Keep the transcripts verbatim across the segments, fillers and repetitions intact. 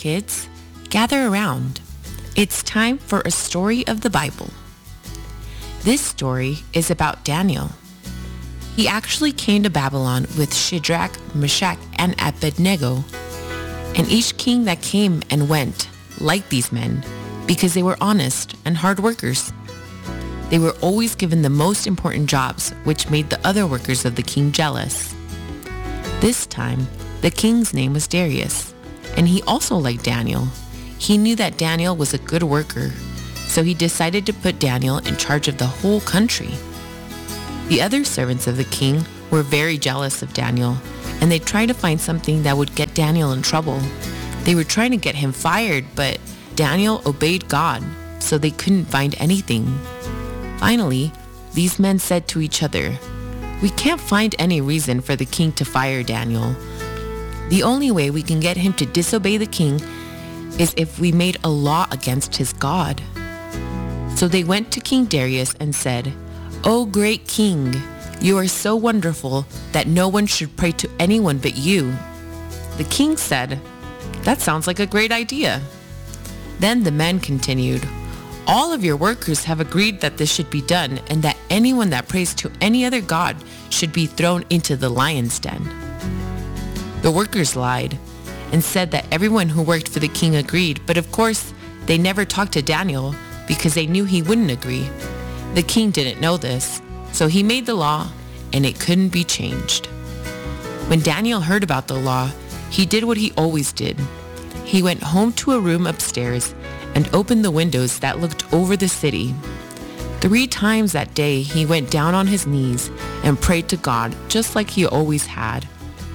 kids, gather around. It's time for a story of the Bible. This story is about Daniel. He actually came to Babylon with Shadrach, Meshach, and Abednego. And each king that came and went liked these men because they were honest and hard workers. They were always given the most important jobs, which made the other workers of the king jealous. This time, the king's name was Darius, and he also liked Daniel. He knew that Daniel was a good worker, so he decided to put Daniel in charge of the whole country. The other servants of the king were very jealous of Daniel, and they tried to find something that would get Daniel in trouble. They were trying to get him fired, but Daniel obeyed God, so they couldn't find anything. Finally, these men said to each other, "We can't find any reason for the king to fire Daniel. The only way we can get him to disobey the king is if we made a law against his God." So they went to King Darius and said, "O great king, you are so wonderful that no one should pray to anyone but you." The king said, "That sounds like a great idea." Then the men continued, "All of your workers have agreed that this should be done and that anyone that prays to any other god should be thrown into the lion's den." The workers lied and said that everyone who worked for the king agreed, but of course they never talked to Daniel because they knew he wouldn't agree. The king didn't know this, so he made the law and it couldn't be changed. When Daniel heard about the law, he did what he always did. He went home to a room upstairs and opened the windows that looked over the city. Three times that day he went down on his knees and prayed to God just like he always had.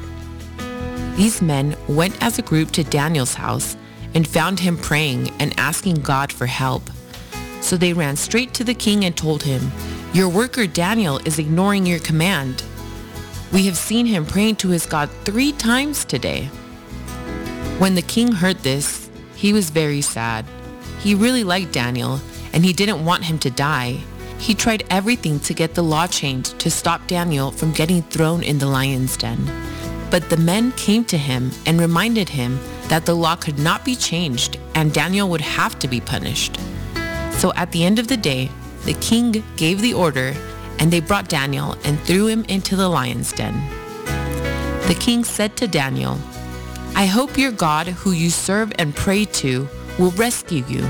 These men went as a group to Daniel's house and found him praying and asking God for help. So they ran straight to the king and told him, "Your worker Daniel is ignoring your command. We have seen him praying to his God three times today." When the king heard this, he was very sad. He really liked Daniel, and he didn't want him to die. He tried everything to get the law changed to stop Daniel from getting thrown in the lion's den. But the men came to him and reminded him that the law could not be changed and Daniel would have to be punished. So at the end of the day, the king gave the order and they brought Daniel and threw him into the lion's den. The king said to Daniel, "I hope your God who you serve and pray to will rescue you."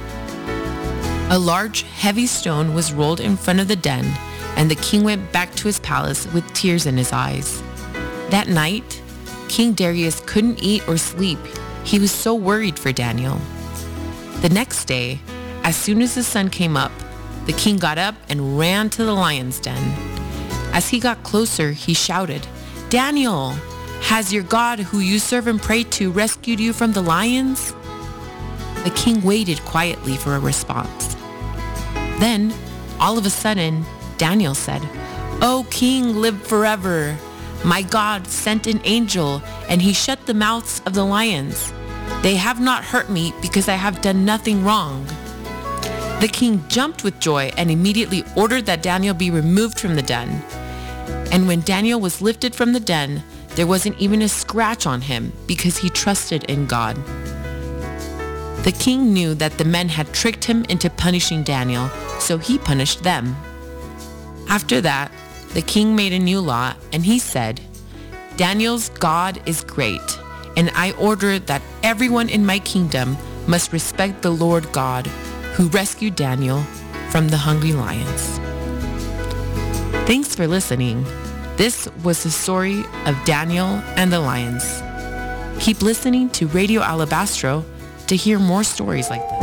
A large, heavy stone was rolled in front of the den, and the king went back to his palace with tears in his eyes. That night, King Darius couldn't eat or sleep. He was so worried for Daniel. The next day, as soon as the sun came up, the king got up and ran to the lion's den. As he got closer, he shouted, "Daniel, has your God who you serve and pray to rescued you from the lions?" The king waited quietly for a response. Then, all of a sudden, Daniel said, "O king, live forever. My God sent an angel, and he shut the mouths of the lions. They have not hurt me because I have done nothing wrong." The king jumped with joy and immediately ordered that Daniel be removed from the den. And when Daniel was lifted from the den, there wasn't even a scratch on him because he trusted in God. The king knew that the men had tricked him into punishing Daniel, so he punished them. After that, the king made a new law, and he said, "Daniel's God is great, and I order that everyone in my kingdom must respect the Lord God, who rescued Daniel from the hungry lions." Thanks for listening. This was the story of Daniel and the lions. Keep listening to Radio Alabastro to hear more stories like this.